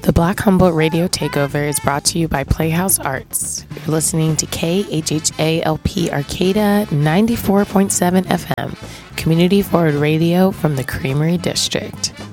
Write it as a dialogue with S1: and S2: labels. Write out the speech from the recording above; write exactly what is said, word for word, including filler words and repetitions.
S1: The Black Humboldt Radio Takeover is brought to you by Playhouse Arts. You're listening to K H H A L P Arcata ninety-four point seven F M, community forward radio from the Creamery District.